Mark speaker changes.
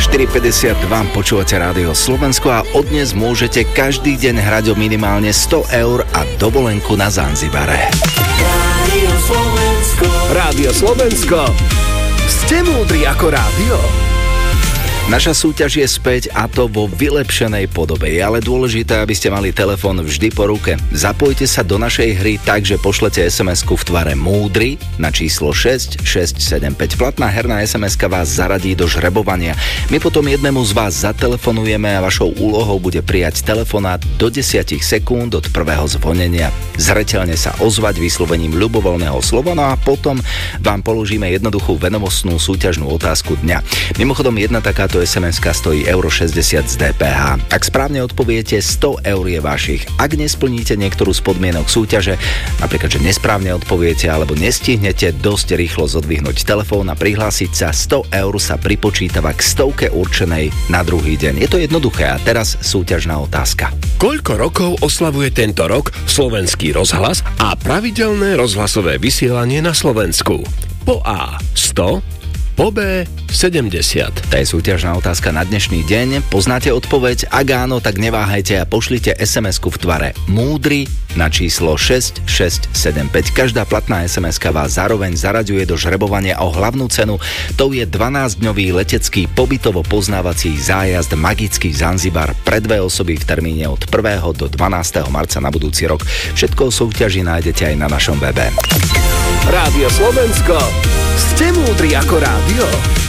Speaker 1: 4.52 počúvate Rádio Slovensko a od dnes môžete každý deň hrať o minimálne 100 eur a dovolenku na Zanzibare.
Speaker 2: Rádio Slovensko.
Speaker 3: Rádio Slovensko. Ste múdri ako rádio?
Speaker 1: Naša súťaž je späť a to vo vylepšenej podobe. Je ale dôležité, aby ste mali telefón vždy po ruke. Zapojte sa do našej hry tak, že pošlete SMS-ku v tvare múdry na číslo 6675. Platná herná SMS-ka vás zaradí do žrebovania. My potom jednému z vás zatelefonujeme a vašou úlohou bude prijať telefonát do 10 sekúnd od prvého zvonenia. Zreteľne sa ozvať vyslovením ľubovoľného slova, no a potom vám položíme jednoduchú vedomostnú súťažnú otázku dňa. Mimochodom, jedna takáto SMS-ka stojí €60 z DPH. Ak správne odpoviete, 100 eur je vašich. Ak nesplníte niektorú z podmienok súťaže, napríklad, že nesprávne odpoviete alebo nestihnete dosť rýchlo zodvihnúť telefón a prihlásiť sa, 100 eur sa pripočítava k 100 určenej na druhý deň. Je to jednoduché a teraz súťažná otázka.
Speaker 3: Koľko rokov oslavuje tento rok Slovenský rozhlas a pravidelné rozhlasové vysielanie na Slovensku? Po A 100, po B 70.
Speaker 1: To je súťažná otázka na dnešný deň. Poznáte odpoveď? Ak áno, tak neváhajte a pošlite SMS-ku v tvare múdry na číslo 6675. Každá platná SMS-ka vás zároveň zaraďuje do žrebovania o hlavnú cenu. To je 12-dňový letecký pobytovo-poznávací zájazd Magický Zanzibar pre 2 osoby v termíne od 1. do 12. marca na budúci rok. Všetko o súťaži nájdete aj na našom webe.
Speaker 3: Rádio Slovensko. Ste múdri ako rádio?